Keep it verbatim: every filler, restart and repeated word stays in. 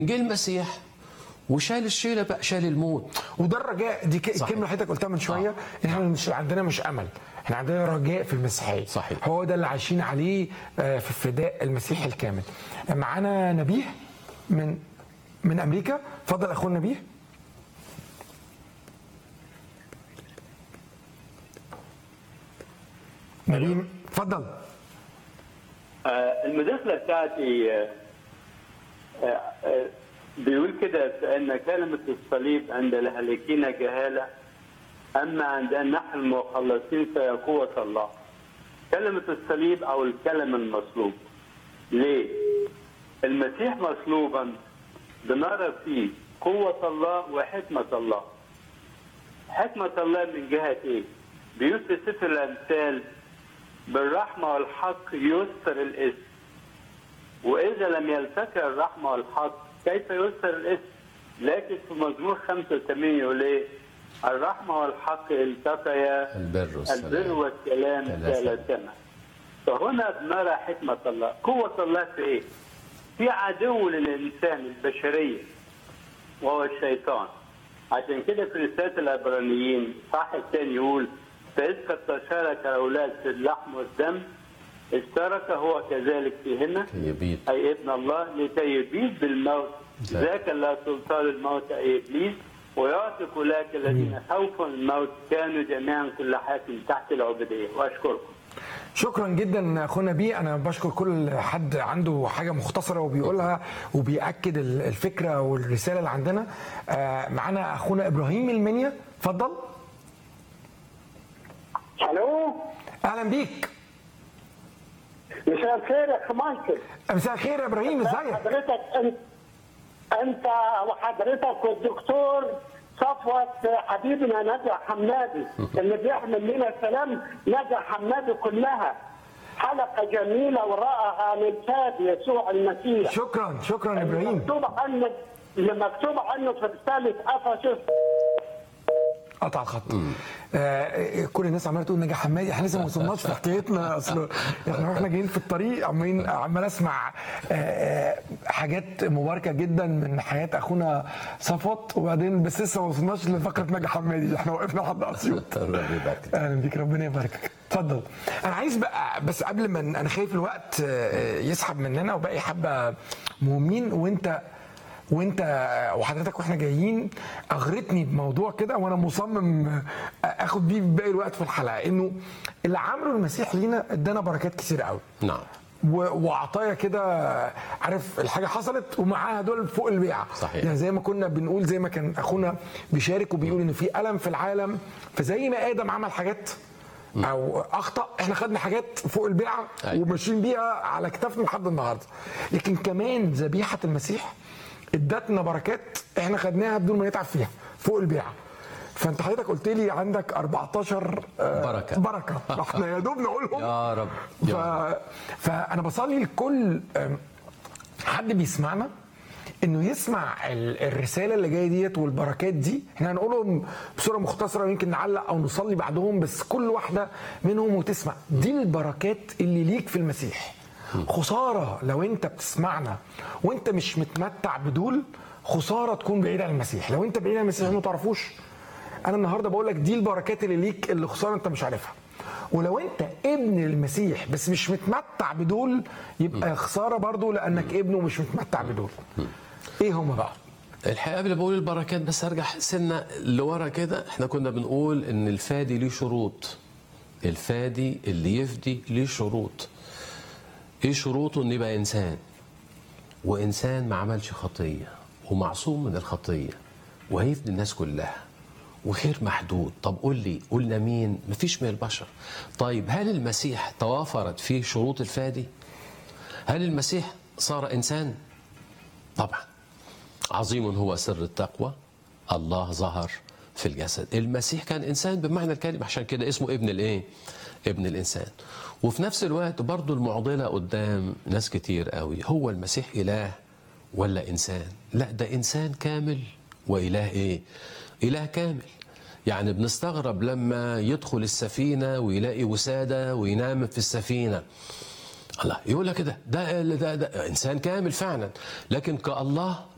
جه المسيح وشال الشيله بقى، شال الموت. وده الرجاء. دي الكلمه اللي حضرتك قلتها من شويه، آه. ان احنا مش عندنا مش امل، احنا عندنا رجاء في المسيحيه. صحيح. هو ده اللي عايشين عليه في فداء المسيح الكامل. معانا نبيه من من امريكا. اتفضل اخونا نبيه. نبيه اتفضل. آه المداخله بتاعتي آه آه بيقول كده ان كلمه الصليب عند الهالكين جهاله، اما عند نحن المخلصين فهي قوه الله. كلمه الصليب او الكلم المصلوب، ليه؟ المسيح مصلوبا بنرى فيه قوه الله وحكمه الله. حكمه الله من جهه ايه؟ بيقول في سفر الامثال: بالرحمه والحق يستر الاسم، واذا لم يلتقي الرحمه والحق كيف يستر الاسم؟ لكن في مزمور خمسة وثمانين يقول ايه؟ الرحمه والحق التقيا، البر والسلام البر والسلام ثلاثما. فهنا بنرى حكمه الله. قوه الله في ايه؟ في عدو للانسان البشريه وهو الشيطان. عشان كده في رساله العبرانيين صح الثاني يقول: فإذ قد تشارك الأولاد في اللحم والدم اشترك هو كذلك فيهن، أي ابن الله، لكي يبيد بالموت ذاك لا سلطان الموت أي إبليس، ويعطي أولئك الذين خوفوا الموت كانوا جميعا كل حاكم تحت العبودية. وأشكركم. شكرا جدا اخونا بيه. انا بشكر كل حد عنده حاجه مختصره وبيقولها وبياكد الفكره والرساله اللي عندنا. معانا اخونا ابراهيم من المنيا. اتفضل. الو، اهلا بيك. مساء الخير يا اخ مايكل. مساء الخير يا ابراهيم، ازيك؟ حضرتك انت انت وحضرتك والدكتور صفوت حبيبنا نجا حمادي اللي بيحمل لنا السلام. نجا حمادي كلها حلقه جميله ورائعه من فاد يسوع المسيح. شكرا شكرا يا ابراهيم. مكتوب عنه مكتوب عنه في رساله افسس. قطع الخط. آه كل الناس عماله تقول نجا حمادي، احنا لسه ما وصلناش في حكايتنا. اصل احنا واحنا جايين في الطريق عمالين عمال اسمع آه حاجات مباركه جدا من حياه اخونا صفوت، وبعدين بس لسه ما وصلناش لفقره نجا حمادي، احنا وقفنا لحد اسيوط. اهلا بيك، ربنا يباركك. اتفضل. انا عايز بقى بس قبل ما انا خايف الوقت يسحب مننا وباقي حبه مهمين، وانت وانت وحضرتك واحنا جايين اغرتني بموضوع كده، وانا مصمم اخد بيه باقي الوقت في الحلقه، انه اللي عمله المسيح لينا ادانا بركات كتير قوي. نعم. وعطايا كده، عارف الحاجه حصلت ومعاها دول فوق البيعه. صحيح. يعني زي ما كنا بنقول، زي ما كان اخونا بيشارك وبيقول ان في الم في العالم، فزي ما ادم عمل حاجات او اخطا، احنا خدنا حاجات فوق البيعه وماشيين بيها على كتافنا لحد النهارده. لكن كمان ذبيحه المسيح ادتنا بركات احنا خدناها بدون ما نتعب فيها فوق البيعه. فانت حضرتك قلت لي عندك أربعتاشر بركه بركه احنا يا دوب نقولهم يا رب. ف... فانا بصلي لكل حد بيسمعنا انه يسمع الرساله اللي جايه ديت والبركات دي. احنا هنقولهم بصوره مختصره ويمكن نعلق او نصلي بعدهم، بس كل واحده منهم وتسمع. دي البركات اللي ليك في المسيح. خساره لو انت بتسمعنا وانت مش متمتع بدول، خساره تكون بعيد عن المسيح. لو انت بعيد عن المسيح ما تعرفوش، انا النهارده بقول لك دي البركات اللي ليك، اللي خساره انت مش عارفها. ولو انت ابن المسيح بس مش متمتع بدول، يبقى خساره برضو لانك ابنه مش متمتع بدول. ايه هما بقى؟ الحقيقه قبل بقول البركات بس ارجع سنه لورا كده. احنا كنا بنقول ان الفادي ليه شروط. الفادي اللي يفدي ليه شروط. ايه شروطه؟ ان يبقى انسان، وانسان ما عملش خطيه ومعصوم من الخطيه، وهيفدي الناس كلها، وغير محدود. طب قول لي، قلنا مين؟ مفيش من البشر. طيب هل المسيح توافرت فيه شروط الفادي؟ هل المسيح صار انسان؟ طبعا. عظيم هو سر التقوى، الله ظهر في الجسد. المسيح كان انسان بمعنى الكلمه، عشان كده اسمه ابن الايه؟ ابن الانسان. وفي نفس الوقت برضو المعضله قدام ناس كتير قوي، هو المسيح اله ولا انسان؟ لا، ده انسان كامل واله ايه؟ اله كامل. يعني بنستغرب لما يدخل السفينه ويلاقي وساده وينام في السفينه. الله يقول لك كده ده, ده, ده انسان كامل فعلا، لكن كالله